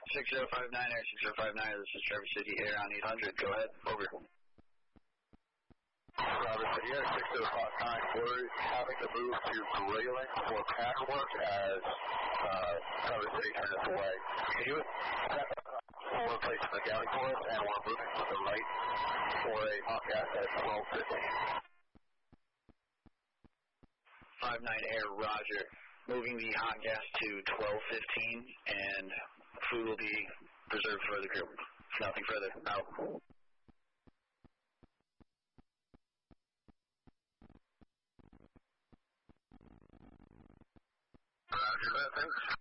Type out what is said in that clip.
6059 Air 6059, this is Traverse City Air on 800. Go ahead, over. Traverse City Air 6059, we're having to move to Grayling for pad work as Traverse City turned us away. Can you locate the galley for us, and we're moving to the right for a hot gas at 1215. 59 Air, roger. Moving the hot gas to 1215, and food will be preserved for the crew. Nothing further. Out. Roger that, thanks.